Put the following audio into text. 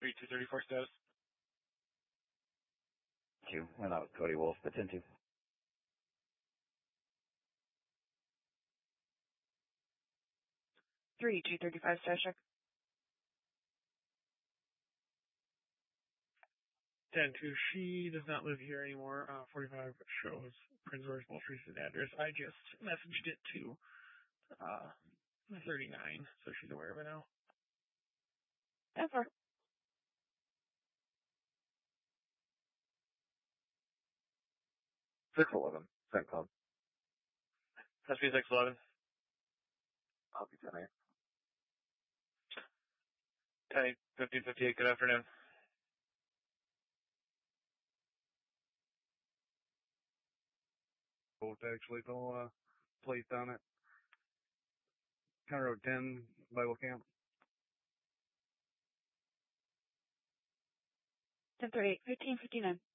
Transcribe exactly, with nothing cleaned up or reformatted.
three two thirty-four status. Two. Well, that was Cody Wolf, but ten two. three two thirty-five status check. ten two, she does not live here anymore. Uh, forty-five shows Prince George's most recent address. I just messaged it to uh, thirty-nine, so she's aware of it now. ten four. six eleven. Same club. S P six eleven. I'll be ten eight. ten eight, fifteen fifty-eight, good afternoon. Both actually, no uh, plate on it. County Road ten, Bible Camp. ten thirty-eight, fifteen fifty-nine.